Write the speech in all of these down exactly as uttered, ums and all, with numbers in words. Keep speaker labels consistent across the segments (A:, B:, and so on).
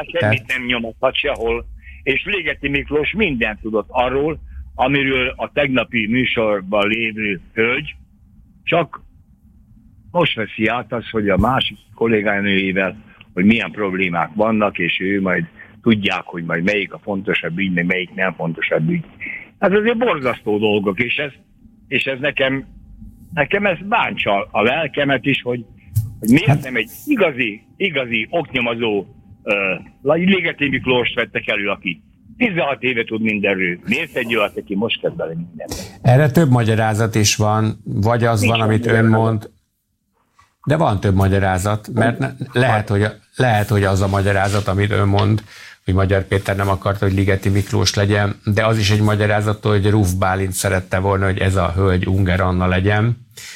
A: alá semmit nem nyomozhat sehol, és Ligeti Miklós mindent tudott arról, amiről a tegnapi műsorban lévő hölgy, csak most veszi át az, hogy a másik kolléganőjével, hogy milyen problémák vannak, és ő majd tudják, hogy majd melyik a fontosabb ügy, meg melyik nem fontosabb ügy. Hát azért borzasztó dolgok, és ez, és ez nekem, nekem ez bántsa a lelkemet is, hogy, hogy miért hát... nem egy igazi, igazi oknyomozó uh, Ligeti Miklóst vettek elő, aki tizenhat éve tud mindenről. Miért egy olyat, aki most kezd bele mindent?
B: Erre több magyarázat is van, vagy az Nincs van, amit ön mond, de van több magyarázat, mert ne, lehet, hogy, lehet, hogy az a magyarázat, amit ön mond, hogy Magyar Péter nem akarta, hogy Ligeti Miklós legyen, de az is egy magyarázat, hogy Ruf Bálint szerette volna, hogy ez a hölgy Unger Anna legyen,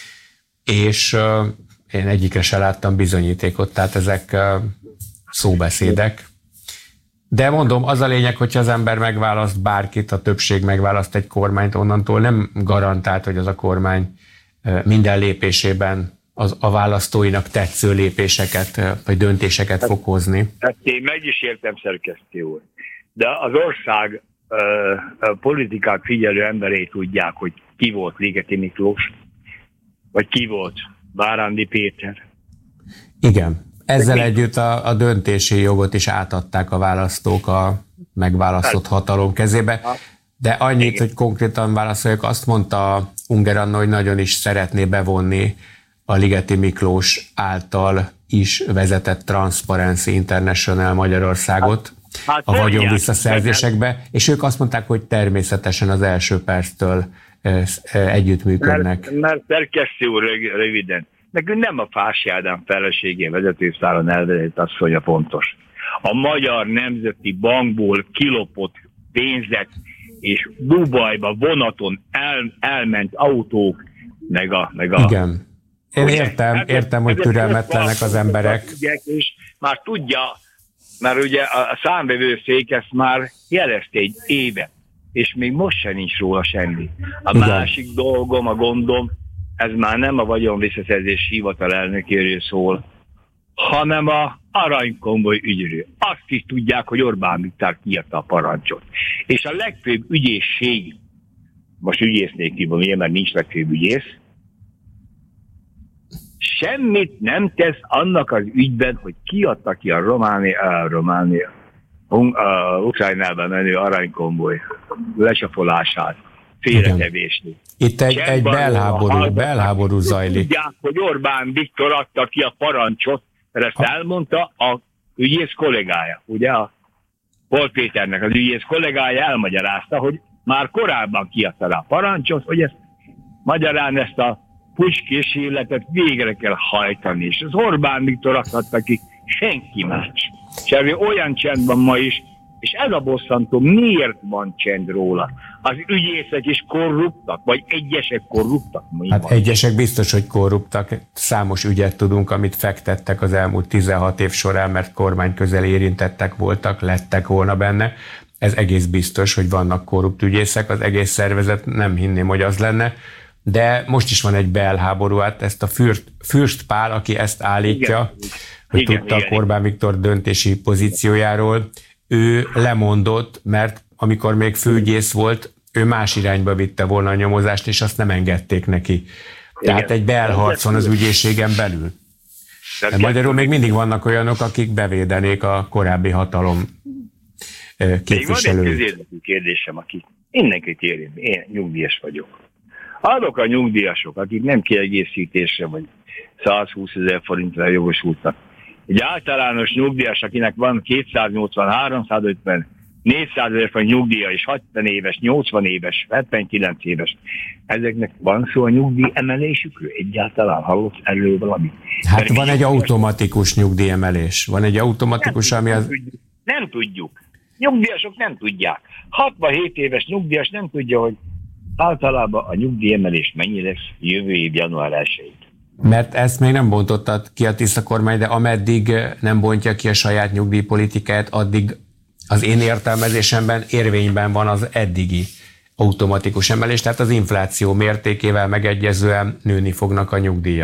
B: és uh, én egyikre se láttam bizonyítékot, tehát ezek uh, szóbeszédek. De mondom, az a lényeg, hogyha az ember megválaszt bárkit, a többség megválaszt egy kormányt, onnantól nem garantált, hogy az a kormány minden lépésében az, a választóinak tetsző lépéseket, vagy döntéseket fog hozni.
A: Ezt én meg is értem, szerkesztő úr. De az ország uh, politikát figyelő emberei tudják, hogy ki volt Ligeti Miklós, vagy ki volt Bárándi Péter.
B: Igen. Ezzel együtt a, a döntési jogot is átadták a választók a megválasztott hatalom kezébe. De annyit, hogy konkrétan válaszoljak, azt mondta Unger Anna, hogy nagyon is szeretné bevonni a Ligeti Miklós által is vezetett Transparency International Magyarországot hát, a vagyon visszaszerzésekbe, és ők azt mondták, hogy természetesen az első perctől együttműködnek.
A: Mert, mert szerkesztő úr, röviden. Nekünk nem a Fási Ádám feleségén vezetőszállon elvezett asszony a fontos. A Magyar Nemzeti Bankból kilopott pénzek és Dubajba vonaton el, elment autók, meg a... Meg a
B: Igen. Én értem, hát, értem, hogy türelmetlenek az emberek.
A: És már tudja, mert ugye a számvevőszék ezt már jelezte egy éve, és még most sem nincs róla semmi. A Igen. másik dolgom, a gondom, ez már nem a vagyonvisszaszerzési hivatal elnökéről szól, hanem a aranykonvoj ügyről. Azt is tudják, hogy Orbán Viktor kiadta a parancsot. És a legfőbb ügyészség, most ügyésznék kívül, mert nincs legfőbb ügyész, semmit nem tesz annak az ügyben, hogy kiadta ki a Románia, a Románia, a Ukrajnában menő aranykonvoj lecsapolását, félretevésni.
B: Itt egy, egy belháború, belháború zajlik.
A: Tudják, hogy Orbán Viktor adta ki a parancsot, mert ezt elmondta a ügyész kollégája, ugye a Pol Péternek az ügyész kollégája elmagyarázta, hogy már korábban kiadta rá a parancsot, hogy ezt magyarán ezt a pucskísérletet végre kell hajtani, és az Orbán Viktor adta ki, senki más. És olyan csend van ma is, és ez a bosszantó, miért van csend róla? Az ügyészek is korruptak, vagy egyesek korruptak?
B: Hát van? Egyesek biztos, hogy korruptak. Számos ügyet tudunk, amit fektettek az elmúlt tizenhat év során, mert kormány közel érintettek voltak, lettek volna benne. Ez egész biztos, hogy vannak korrupt ügyészek, az egész szervezet nem hinném, hogy az lenne. De most is van egy belháború, hát ezt a Fürst, Fürst Pál, aki ezt állítja, igen, hogy igen, tudta igen, Orbán Viktor döntési pozíciójáról, ő lemondott, mert amikor még főügyész volt, ő más irányba vitte volna a nyomozást, és azt nem engedték neki. Igen. Tehát egy belharc van az ügyészségen belül. De magyarul még mindig vannak olyanok, akik bevédenék a korábbi hatalom képviselőit. Még van egy közérdekű kérdésem, aki mindenkit érint. Én nyugdíjas vagyok. Azok a nyugdíjasok, akik nem kiegészítésre vagy százhúszezer forintra jogosultak. Egy általános nyugdíjas, akinek van kétszáznyolcvan, háromszázötven, négyszázezer forint nyugdíja, és hatvan éves, nyolcvan éves, hetvenkilenc éves. Ezeknek van szó a nyugdíj emelésükről? Egyáltalán hallott erről valamit? Hát Mert van egy automatikus nyugdíjemelés. Van egy automatikus,
A: nem
B: ami az...
A: Tudjuk. Nem tudjuk. Nyugdíjasok nem tudják. hatvanhét éves nyugdíjas nem tudja, hogy általában a nyugdíjemelés mennyi lesz jövő év január elsejétől.
B: Mert ezt még nem bontotta ki a Tisza kormány, de ameddig nem bontja ki a saját nyugdíjpolitikát, addig az én értelmezésemben érvényben van az eddigi automatikus emelés, tehát az infláció mértékével megegyezően nőni fognak a nyugdíjak.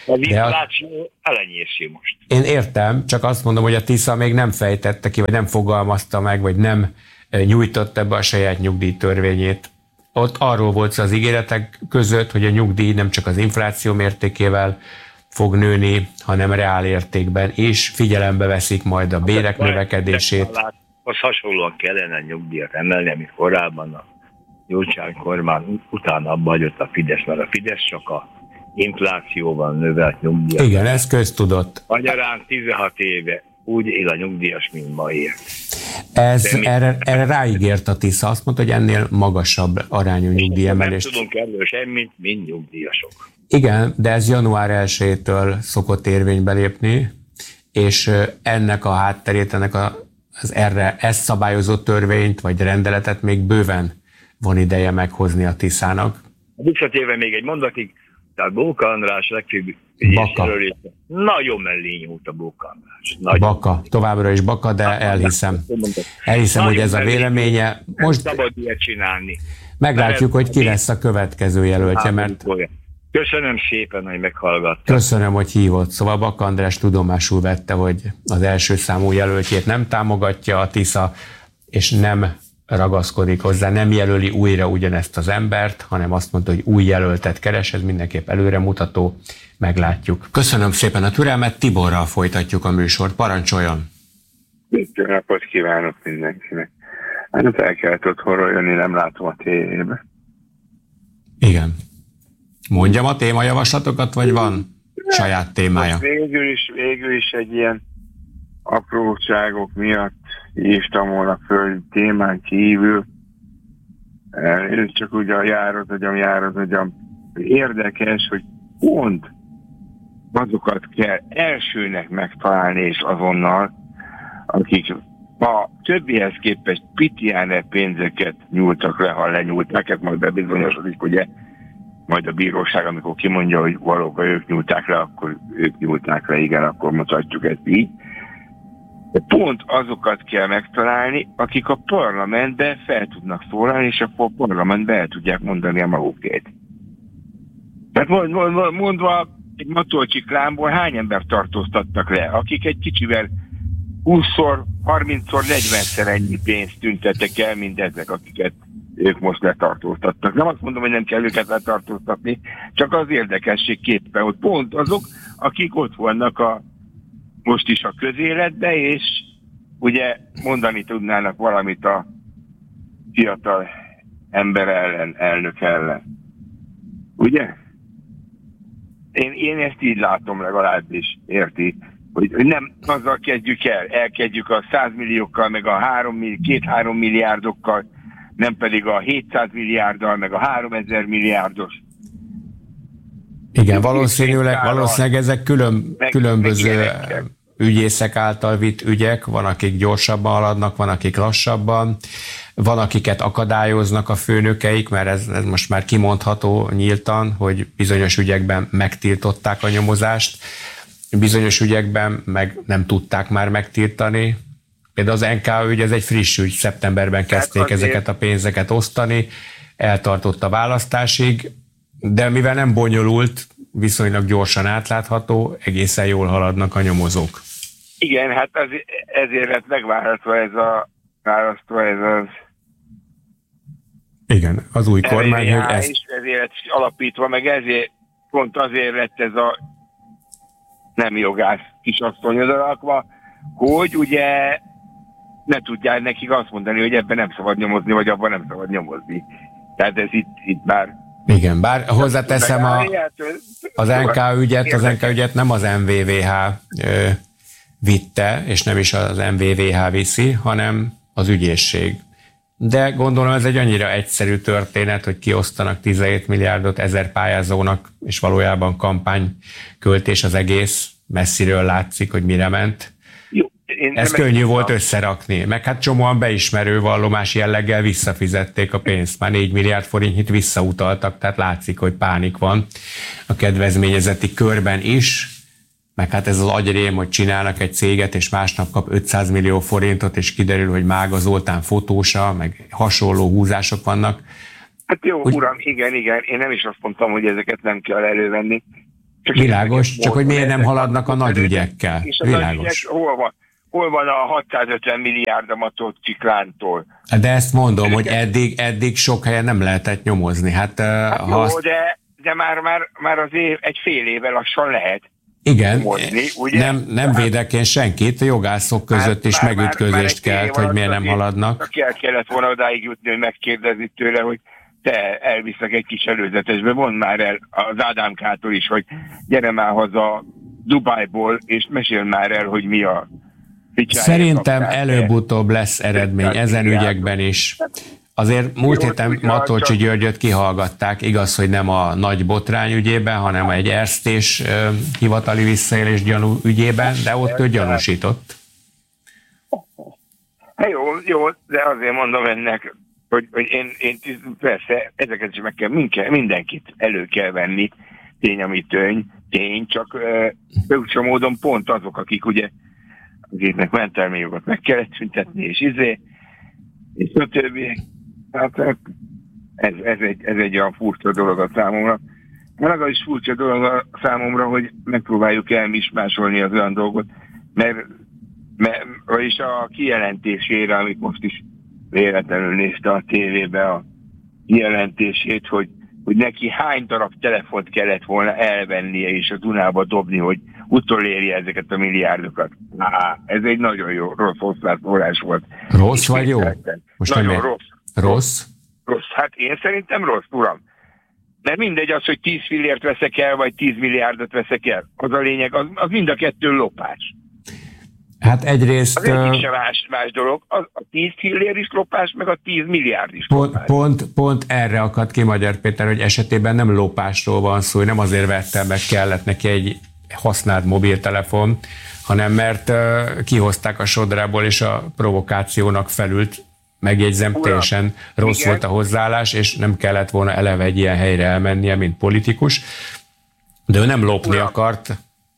A: Az infláció a... elenyészi most.
B: Én értem, csak azt mondom, hogy a Tisza még nem fejtette ki, vagy nem fogalmazta meg, vagy nem nyújtotta be a saját nyugdíjtörvényét. Ott arról volt az ígéretek között, hogy a nyugdíj nem csak az infláció mértékével fog nőni, hanem reál értékben is. Figyelembe veszik majd a bérek növekedését.
A: Az hasonlóan kellene a nyugdíjat emelni, amit korábban a Gyurcsány kormány utána abba hagyott a Fidesz, mert a Fidesz csak a inflációval növelt nyugdíjat.
B: Igen, ez köztudott.
A: Magyarán tizenhat éve úgy él a nyugdíjas, mint ma él.
B: Ez, erre, erre ráígért a Tisza, azt mondta, hogy ennél magasabb arányú nyugdíjemelést.
A: Nem tudunk erről semmit, mint nyugdíjasok.
B: Igen, de ez január elsejétől szokott érvénybe lépni, és ennek a hátterét, ennek a, az erre ezt szabályozó törvényt vagy rendeletet még bőven van ideje meghozni a Tiszának.
A: Visszatérve még egy mondatig, tehát Bóka András legfőbb
B: Baka.
A: Nagyon mellé nyúlt a Bóka András. Nagyon.
B: Baka, továbbra is Baka, de elhiszem. Elhiszem, hogy ez a véleménye. Most
A: szabad ilyet csinálni.
B: meglátjuk, hogy ki lesz a következő jelöltje, mert...
A: Köszönöm szépen, hogy meghallgattam.
B: Köszönöm, hogy hívott. Szóval Baka András tudomásul vette, hogy az első számú jelöltjét nem támogatja a Tisza, és nem ragaszkodik hozzá, nem jelöli újra ugyanezt az embert, hanem azt mondta, hogy új jelöltet keres, ez mindenképp előremutató, meglátjuk. Köszönöm szépen a türelmet, Tiborral folytatjuk a műsort, parancsoljon!
C: Jó napot kívánok mindenkinek! Hát el kellett otthonról jönni, nem látom a tévébe.
B: Igen. Mondjam a témajavaslatokat, vagy van saját témája?
C: Most végül is, végül is egy ilyen apróságok miatt írtam volna föl témán kívül. Én csak úgy a járod, agyam, járod, agyam. Érdekes, hogy pont azokat kell elsőnek megtalálni és azonnal, akik a többihez képest pitiánebb pénzeket nyúltak le, ha lenyúlták, hát majd bebizonyosodik, ugye, majd a bíróság, amikor kimondja, hogy valóban ők nyúlták le, akkor ők nyúlták le, igen, akkor mutatjuk ezt így. De pont azokat kell megtalálni, akik a parlamentben fel tudnak szólalni, és akkor a parlamentben el tudják mondani a magukét. Tehát mondva egy Matolcsi-klánból hány ember tartóztattak le, akik egy kicsivel húszszor, harmincszor, negyvenszer ennyi pénzt tüntettek el, mint ezek, akiket ők most letartóztattak. Nem azt mondom, hogy nem kell őket letartóztatni, csak az érdekesség képpen, hogy pont azok, akik ott vannak a, most is a közéletben, és ugye mondani tudnának valamit a fiatal ember ellen, elnök ellen. Ugye? Én, én ezt így látom legalábbis, érti? Hogy nem azzal kezdjük el, elkezdjük a száz milliókkal, meg a két-három milliárdokkal, nem pedig a hétszáz milliárddal, meg a háromezer milliárdos.
B: Igen, valószínűleg, valószínűleg ezek külön,
C: meg,
B: különböző
C: meg
B: ügyészek által vitt ügyek, van, akik gyorsabban haladnak, van, akik lassabban, van, akiket akadályoznak a főnökeik, mert ez, ez most már kimondható nyíltan, hogy bizonyos ügyekben megtiltották a nyomozást, bizonyos ügyekben meg nem tudták már megtiltani. Például az en ká ügy, ez egy friss ügy, szeptemberben kezdték hát ezeket a pénzeket osztani, eltartott a választásig, de mivel nem bonyolult, viszonylag gyorsan átlátható, egészen jól haladnak a nyomozók.
C: Igen, hát az, ezért lett megválasztva ez a választva ez az
B: Igen, az új kormány, hogy ezt...
C: És ezért lett alapítva, meg ezért, pont azért lett ez a nem jogász kisasszony odarakva, hogy ugye ne tudják nekik azt mondani, hogy ebben nem szabad nyomozni, vagy abban nem szabad nyomozni. Tehát ez itt, itt már...
B: Igen, bár hozzáteszem a, az en ká ügyet, az en ká ügyet nem az em vé vé há ö, vitte, és nem is az em vé vé há viszi, hanem az ügyészség. De gondolom ez egy annyira egyszerű történet, hogy kiosztanak tizenhét milliárdot ezer pályázónak, és valójában kampányköltés az egész, messziről látszik, hogy mire ment.
C: Jó,
B: ez könnyű volt összerakni, meg hát csomóan beismerő vallomás jelleggel visszafizették a pénzt, már négy milliárd forintnyit visszautaltak, tehát látszik, hogy pánik van a kedvezményezeti körben is, meg hát ez az agyrém, hogy csinálnak egy céget, és másnap kap ötszáz millió forintot, és kiderül, hogy Mága Zoltán fotósa, meg hasonló húzások vannak.
C: Hát jó,
B: Úgy...
C: uram, igen, igen, én nem is azt mondtam, hogy ezeket nem kell elővenni,
B: Csak Világos, csak hogy miért nem haladnak a nagy ügyekkel.
C: És a
B: Világos.
C: nagy ügyek hol van? Hol van a hatszázötven milliárd a matociklántól?
B: De ezt mondom, hogy eddig, eddig sok helyen nem lehetett nyomozni. Hát,
C: hát
B: ha
C: jó,
B: azt...
C: de, de már, már, már az év, egy fél éve lassan lehet.
B: Igen,
C: nyomozni, ugye?
B: nem, nem védek én senkit, a jogászok között is már, megütközést már, már kelt, hogy miért nem haladnak.
C: El kellett volna odáig jutni, hogy megkérdezni tőle, hogy te elviszek egy kis előzetesbe, mondd már el az Ádámkától is, hogy gyere már haza Dubájból, és mesél már el, hogy mi a
B: Szerintem előbb-utóbb lesz eredmény ezen ügyekben is. Azért múlt héten Matolcsy Györgyöt kihallgatták, igaz, hogy nem a nagy botrány ügyében, hanem egy erztés hivatali visszaélés gyanú ügyében, de ott ő gyanúsított.
C: Hát jó, jó, de azért mondom ennek, hogy, hogy én, én persze ezeket is meg kell, mindenkit elő kell venni, tény, ami töny, tény, csak uh, módon pont azok, akik ugye akiknek mentelmi jogot meg kellett szüntetni, és izé, és a többi. Hát ez, ez, egy, ez egy olyan furcsa dolog a számomra. Maga is furcsa dolog a számomra, hogy megpróbáljuk elmismásolni az olyan dolgot, mert, mert vagyis a kijelentésére, amit most is véletlenül nézte a tévébe a kijelentését, hogy, hogy neki hány darab telefont kellett volna elvennie és a Dunába dobni, hogy utolérje ezeket a milliárdokat. Á, ez egy nagyon jó, rossz hozzászólás volt.
B: Rossz vagy jó? Most
C: nagyon
B: nem
C: rossz.
B: Rossz?
C: Rossz. Hát én szerintem rossz, uram. Mert mindegy az, hogy tíz fillért veszek el, vagy tíz milliárdot veszek el. Az a lényeg, az, az mind a kettő lopás.
B: Hát egyrészt...
C: Az egyik sem más, más dolog. Az, a tíz fillér is lopás, meg a tíz milliárd is
B: pont,
C: lopás.
B: Pont, pont erre akadt ki Magyar Péter, hogy esetében nem lopásról van szó, hogy nem azért vettem meg, kellett neki egy használt mobiltelefon, hanem mert uh, kihozták a sodrából, és a provokációnak felült, megjegyzem, Ura, teljesen rossz igen. volt a hozzáállás, és nem kellett volna eleve egy ilyen helyre elmennie, mint politikus, de ő nem lopni Ura, akart.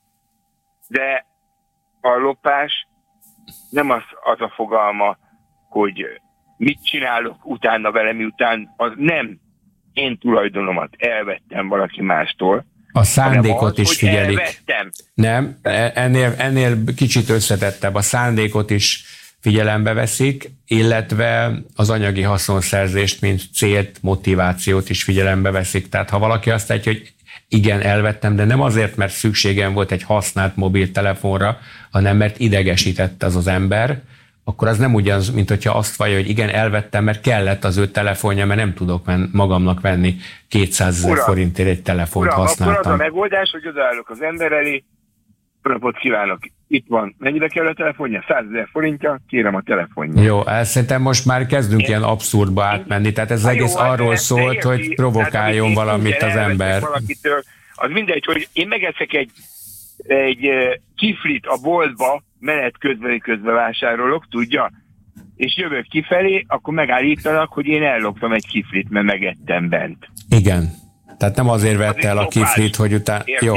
C: De a lopás nem az, az a fogalma, hogy mit csinálok utána vele, miután az nem én tulajdonomat elvettem valaki mástól.
B: A szándékot
C: az,
B: is figyelik.
C: Elvettem.
B: Nem, ennél, ennél kicsit összetettebb. A szándékot is figyelembe veszik, illetve az anyagi haszonszerzést, mint célt, motivációt is figyelembe veszik. Tehát ha valaki azt mondja, hogy igen, elvettem, de nem azért, mert szükségem volt egy használt mobiltelefonra, hanem mert idegesített az az ember, akkor az nem ugyanaz, mint hogyha azt vallja, hogy igen, elvettem, mert kellett az ő telefonja, mert nem tudok magamnak venni kétszázezer forintért egy telefont uram, használtam.
C: Akkor az a megoldás, hogy odaállok az ember elé, napot kívánok, itt van, mennyire kell a telefonja? százezer forintja, kérem a telefonja.
B: Jó, ezt szerintem most már kezdünk én, ilyen abszurdba átmenni, tehát ez egész jó, arról szólt, érti, hogy provokáljon valamit az ember.
C: Valakitől, az mindegy, hogy én megeszek egy, egy kiflit a boltba, menet közben közben vásárolok, tudja? És jövök kifelé, akkor megállítanak, hogy én elloptam egy kiflit, mert megettem bent.
B: Igen. Tehát nem azért vette el a kiflit, hogy utána... Jó.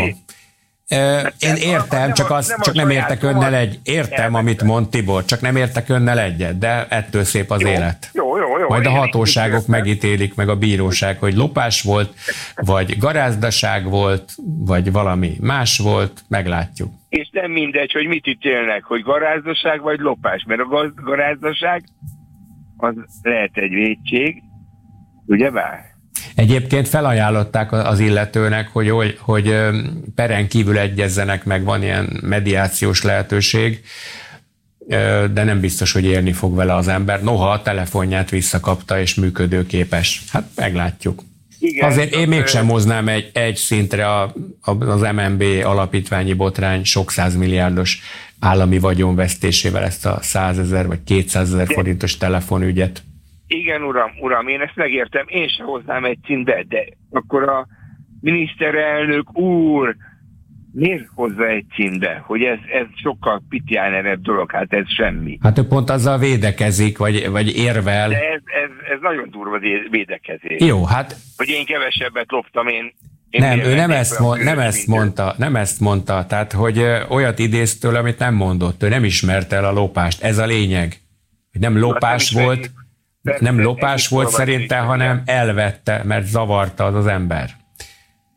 B: Én értem, csak, az, csak nem értek önnel egy... Értem, amit mond Tibor, csak nem értek önnel egyet, de ettől szép az
C: jó,
B: élet.
C: Jó, jó, jó.
B: Majd a hatóságok megítélik, meg a bíróság, hogy lopás volt, vagy garázdaság volt, vagy valami más volt, meglátjuk.
C: És nem mindegy, hogy mit ítélnek, hogy garázdaság vagy lopás, mert a garázdaság az lehet egy vétség, ugye bár?
B: Egyébként felajánlották az illetőnek, hogy, hogy peren kívül egyezzenek meg, van ilyen mediációs lehetőség, de nem biztos, hogy élni fog vele az ember. Noha a telefonját visszakapta és működőképes. Hát meglátjuk. Igen, azért én mégsem hoznám egy, egy szintre a, az em en bé alapítványi botrány sok százmilliárdos állami vagyonvesztésével ezt a százezer vagy kétszázezer forintos telefonügyet.
C: Igen, uram, uram, én ezt megértem, én sem hoznám egy szintbe, de akkor a miniszterelnök úr miért hozza egy szintbe, hogy ez, ez sokkal pitjánerebb dolog, hát ez semmi.
B: Hát ő pont azzal védekezik, vagy, vagy érvel.
C: De ez, ez, ez nagyon durva védekezés.
B: Jó, hát...
C: Hogy én kevesebbet loptam, én... én
B: nem, ő nem ezt, mond, nem ezt mondta, nem ezt mondta, tehát hogy olyat idéz tőle, amit nem mondott, ő nem ismerte el a lopást, ez a lényeg. Hogy nem lopás nem volt... Nem lopás volt szerinte, hanem elvette, mert zavarta az az ember.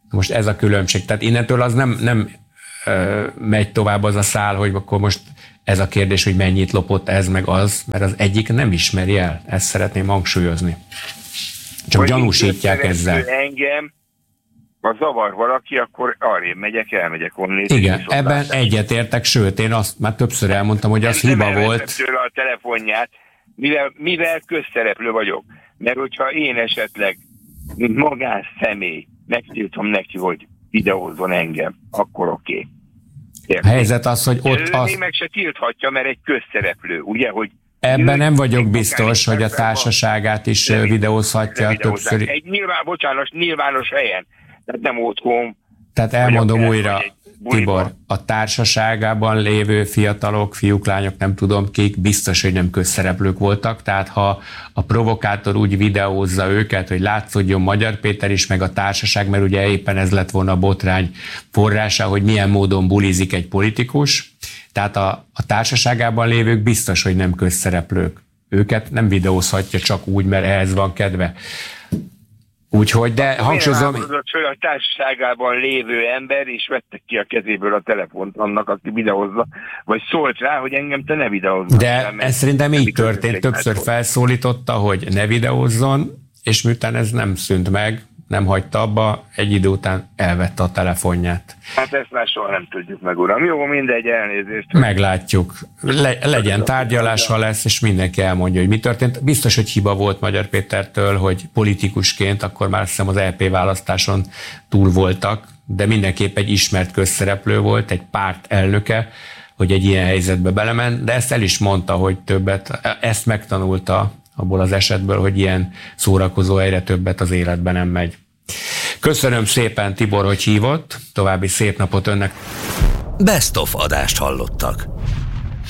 B: Most ez a különbség. Tehát innentől az nem, nem ö, megy tovább az a szál, hogy akkor most ez a kérdés, hogy mennyit lopott ez meg az, mert az egyik nem ismeri el. Ezt szeretném hangsúlyozni. Csak vagy gyanúsítják ezzel.
C: Engem, ha zavar valaki, akkor arrébb megyek, elmegyek onnét.
B: Igen, ebben egyetértek, sőt, én azt már többször elmondtam, hogy az hiba volt.
C: Tőle a telefonját, mivel, mivel közszereplő vagyok. Mert hogyha én esetleg, mint magánszemély, megtiltom neki, hogy videózzon engem, akkor oké. Okay.
B: A helyzet az, hogy ott
C: az...
B: az...
C: meg se tilthatja, mert egy közszereplő, ugye, hogy
B: ebben nem vagyok biztos, hogy a társaságát is videózhatja többször.
C: Egy nyilván, bocsánat, nyilvános helyen. Tehát nem otthon.
B: Tehát elmondom újra, Tibor, a társaságában lévő fiatalok, fiúk, lányok, nem tudom kik, biztos, hogy nem közszereplők voltak, tehát ha a provokátor úgy videózza őket, hogy látszódjon Magyar Péter is, meg a társaság, mert ugye éppen ez lett volna a botrány forrása, hogy milyen módon bulizik egy politikus, tehát a, a társaságában lévők biztos, hogy nem közszereplők. Őket nem videózhatja csak úgy, mert ehhez van kedve. Úgyhogy, de hangsúlyozom...
C: hogy a társaságában lévő ember is vette ki a kezéből a telefont annak, aki videózza, vagy szólt rá, hogy engem te ne videózzon.
B: De ez szerintem így történt, többször felszólította, hogy ne videózzon, és miután ez nem szűnt meg, nem hagyta abba, egy idő után elvette a telefonját.
C: Hát ezt már soha nem tudjuk meg, uram. Jó, mindegy, elnézést.
B: Meglátjuk. Le, legyen tárgyalás, ha lesz, és mindenki elmondja, hogy mi történt. Biztos, hogy hiba volt Magyar Pétertől, hogy politikusként, akkor már azt hiszem az é pé választáson túl voltak, de mindenképp egy ismert közszereplő volt, egy párt elnöke, hogy egy ilyen helyzetbe belement, de ezt el is mondta, hogy többet, ezt megtanulta abból az esetből, hogy ilyen szórakozó egyre többet az életben nem megy. Köszönöm szépen, Tibor, hogy hívott, további szép napot önnek.
D: Best of adást hallottak.